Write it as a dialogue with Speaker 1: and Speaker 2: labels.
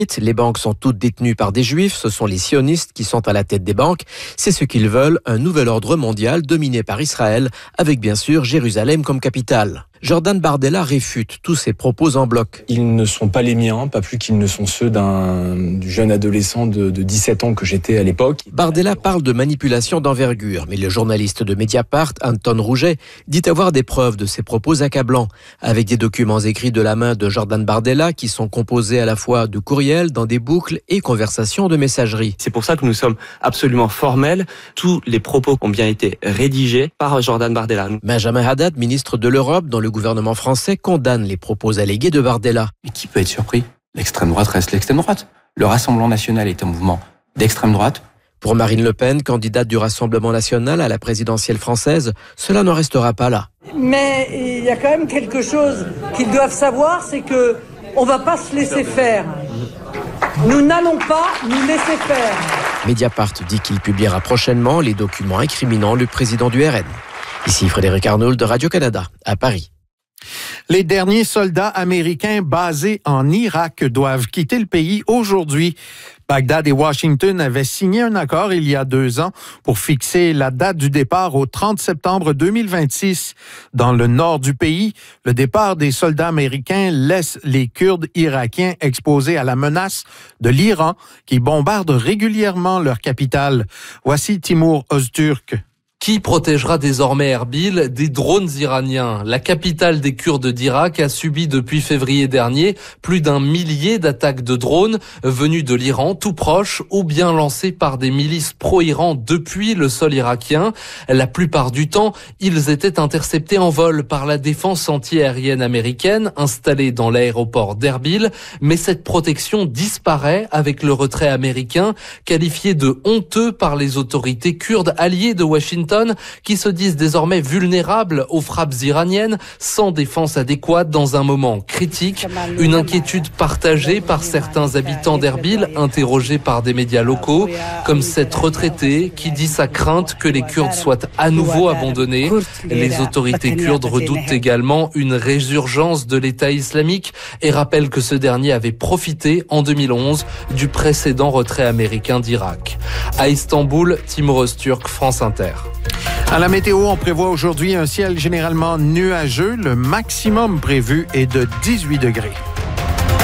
Speaker 1: Les banques sont toutes détenues par des juifs, ce sont les sionistes qui sont à la tête des banques. C'est ce qu'ils veulent, un nouvel ordre mondial dominé par Israël, avec bien sûr Jérusalem comme capitale. Jordan Bardella réfute tous ces propos en bloc.
Speaker 2: Ils ne sont pas les miens, pas plus qu'ils ne sont ceux du jeune adolescent de 17 ans que j'étais à l'époque.
Speaker 1: Bardella parle de manipulation d'envergure, mais le journaliste de Mediapart, Anton Rouget, dit avoir des preuves de ces propos accablants, avec des documents écrits de la main de Jordan Bardella qui sont composés à la fois de courriels, dans des boucles et conversations de messagerie.
Speaker 3: C'est pour ça que nous sommes absolument formels. Tous les propos ont bien été rédigés par Jordan Bardella.
Speaker 1: Benjamin Haddad, ministre de l'Europe dans le gouvernement français, condamne les propos allégués de Bardella.
Speaker 4: Mais qui peut être surpris ? L'extrême droite reste l'extrême droite. Le Rassemblement national est un mouvement d'extrême droite.
Speaker 1: Pour Marine Le Pen, candidate du Rassemblement national à la présidentielle française, cela n'en restera pas là.
Speaker 5: Mais il y a quand même quelque chose qu'ils doivent savoir, c'est que on va pas se laisser faire. Nous n'allons pas nous laisser faire.
Speaker 1: Mediapart dit qu'il publiera prochainement les documents incriminant le président du RN. Ici Frédéric Arnould de Radio-Canada, à Paris.
Speaker 6: Les derniers soldats américains basés en Irak doivent quitter le pays aujourd'hui. Bagdad et Washington avaient signé un accord il y a 2 ans pour fixer la date du départ au 30 septembre 2026. Dans le nord du pays, le départ des soldats américains laisse les Kurdes irakiens exposés à la menace de l'Iran qui bombarde régulièrement leur capitale. Voici Timur Öztürk.
Speaker 7: Qui protégera désormais Erbil des drones iraniens ? La capitale des Kurdes d'Irak a subi depuis février dernier plus d'1 millier d'attaques de drones venus de l'Iran tout proche ou bien lancées par des milices pro-Iran depuis le sol irakien. La plupart du temps, ils étaient interceptés en vol par la défense anti-aérienne américaine installée dans l'aéroport d'Erbil. Mais cette protection disparaît avec le retrait américain, qualifié de honteux par les autorités kurdes alliées de Washington, qui se disent désormais vulnérables aux frappes iraniennes sans défense adéquate dans un moment critique. Une inquiétude partagée par certains habitants d'Erbil interrogés par des médias locaux, comme cette retraitée qui dit sa crainte que les Kurdes soient à nouveau abandonnés. Les autorités kurdes redoutent également une résurgence de l'État islamique et rappellent que ce dernier avait profité en 2011 du précédent retrait américain d'Irak. À Istanbul, Timur Öztürk, France Inter.
Speaker 6: À la météo, on prévoit aujourd'hui un ciel généralement nuageux. Le maximum prévu est de 18 degrés.